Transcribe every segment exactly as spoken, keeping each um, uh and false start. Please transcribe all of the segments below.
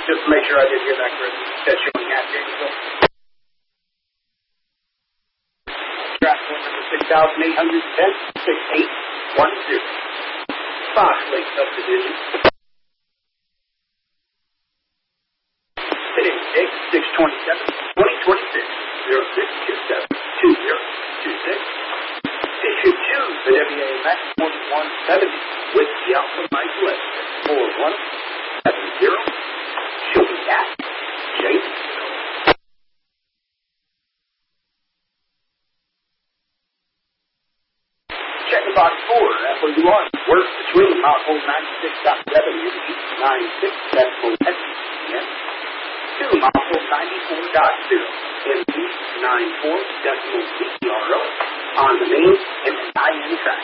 Just to make sure I did hear that correctly. That's showing half vehicle. Track one number six thousand eight hundred ten, six eight one zero. Fox Lake subdivision. Today's date, six twenty-seven, twenty twenty-six, zero six two seven, two zero two six. Issue two, the W A Max forty-one seventy, with the Alpha Mike West, four one seven zero. Showing that, Jason. Checking box four, F O U one, works between mouthhole ninety-six point seven and ninety-six decimal S P M. To mouthhole ninety-four point zero M P ninety-four decimal C R O on the main and the I N track.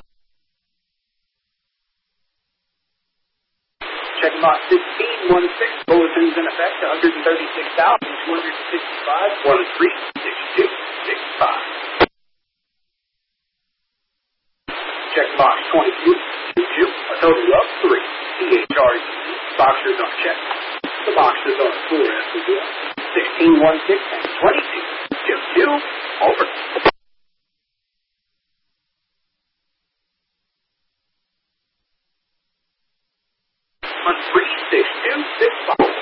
Checking box sixteen, one six, bulletins in effect, one hundred thirty-six thousand two hundred sixty-five, one three six two six five. Check box twenty-two, two two, a total of three. C H R E, boxers are checked. The boxers are full S P D, sixteen, one six, and twenty-two, two two, over. one three six two six five.